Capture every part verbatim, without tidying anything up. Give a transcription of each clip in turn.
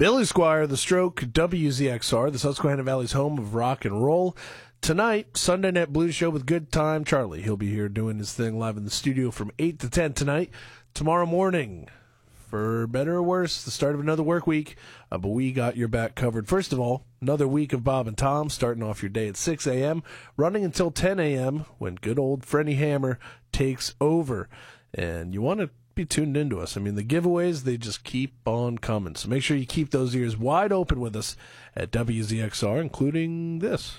Billy Squire, The Stroke, W Z X R, the Susquehanna Valley's home of rock and roll. Tonight, Sunday Night Blues Show with Good Time Charlie. He'll be here doing his thing live in the studio from eight to ten tonight. Tomorrow morning, for better or worse, the start of another work week, uh, but we got your back covered. First of all, another week of Bob and Tom, starting off your day at six a.m., running until ten a.m. when good old Freddie Hammer takes over. And you want to be tuned into us. I mean, the giveaways, they just keep on coming. So make sure you keep those ears wide open with us at W Z X R, including this.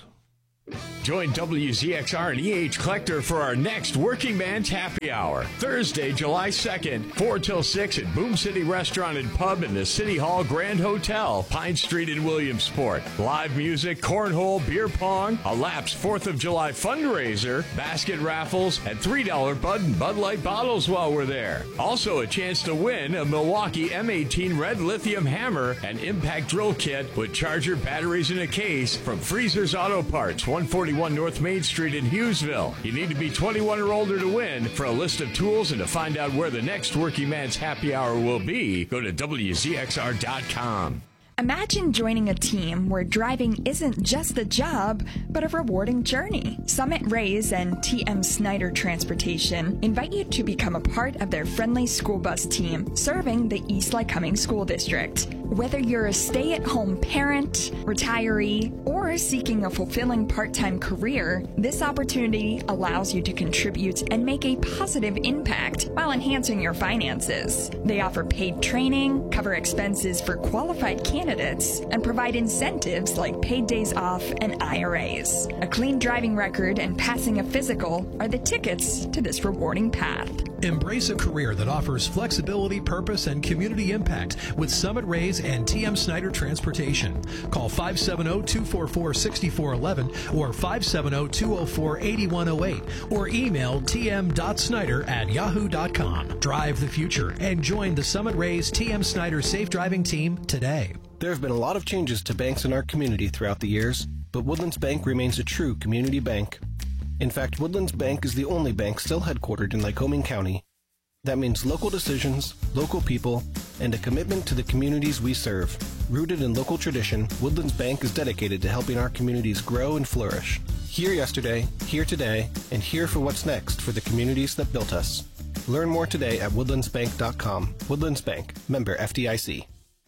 Join W Z X R and E H Collector for our next Working Man's Happy Hour. Thursday, July second, four till six at Boom City Restaurant and Pub in the City Hall Grand Hotel, Pine Street in Williamsport. Live music, cornhole, beer pong, a Laps fourth of July fundraiser, basket raffles, and three dollar Bud and Bud Light bottles while we're there. Also a chance to win a Milwaukee M eighteen Red Lithium Hammer and Impact Drill Kit with charger batteries in a case from Freezer's Auto Parts, one forty-one North Main Street in Hughesville. You need to be twenty-one or older to win. For a list of tools and to find out where the next Working Man's Happy Hour will be, go to W Z X R dot com. Imagine joining a team where driving isn't just a job, but a rewarding journey. Summit Rays and T M Snyder Transportation invite you to become a part of their friendly school bus team serving the East Lycoming School District. Whether you're a stay-at-home parent, retiree, or seeking a fulfilling part-time career, this opportunity allows you to contribute and make a positive impact while enhancing your finances. They offer paid training, cover expenses for qualified candidates, and provide incentives like paid days off and I R As. A clean driving record and passing a physical are the tickets to this rewarding path. Embrace a career that offers flexibility, purpose, and community impact with Summit Rays and T M Snyder Transportation. Call five seven zero, two four four, six four one one or five seven zero, two zero four, eight one zero eight or email t m dot snyder at yahoo dot com. Drive the future and join the Summit Rays T M Snyder Safe Driving Team today. There have been a lot of changes to banks in our community throughout the years, but Woodlands Bank remains a true community bank. In fact, Woodlands Bank is the only bank still headquartered in Lycoming County. That means local decisions, local people, and a commitment to the communities we serve. Rooted in local tradition, Woodlands Bank is dedicated to helping our communities grow and flourish. Here yesterday, here today, and here for what's next for the communities that built us. Learn more today at woodlands bank dot com. Woodlands Bank, member F D I C.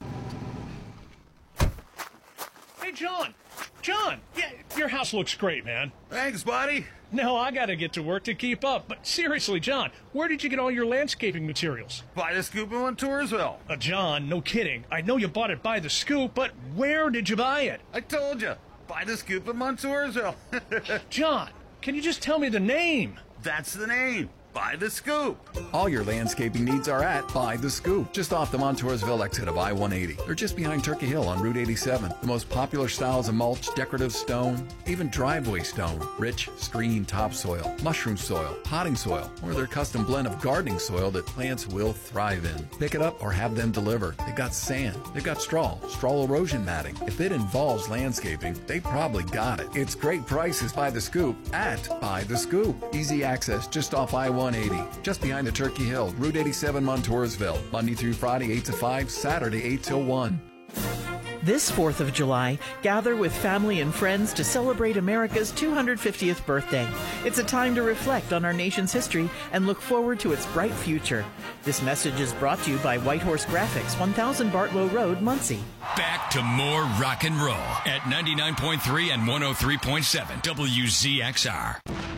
Hey, John. John, yeah, your house looks great, man. Thanks, buddy. No, I gotta get to work to keep up. But seriously, John, where did you get all your landscaping materials? By the Scoop in Montoursville. Uh, John, no kidding. I know you bought it by the Scoop, but where did you buy it? I told you, by the Scoop in Montoursville. John, can you just tell me the name? That's the name. By the Scoop. All your landscaping needs are at By the Scoop, just off the Montoursville exit of I one eighty. They're just behind Turkey Hill on Route eighty-seven. The most popular styles of mulch, decorative stone, even driveway stone, rich, screen topsoil, mushroom soil, potting soil, or their custom blend of gardening soil that plants will thrive in. Pick it up or have them deliver. They've got sand, they've got straw, straw erosion matting. If it involves landscaping, they probably got it. It's great prices by the Scoop at By the Scoop. Easy access just off I one eighty, just behind the Turkey Hill, Route eighty-seven, Montoursville. Monday through Friday, eight to five, Saturday, eight till one. This fourth of July, gather with family and friends to celebrate America's two hundred fiftieth birthday. It's a time to reflect on our nation's history and look forward to its bright future. This message is brought to you by Whitehorse Graphics, one thousand Bartlow Road, Muncie. Back to more rock and roll at ninety-nine point three and one oh three point seven W Z X R.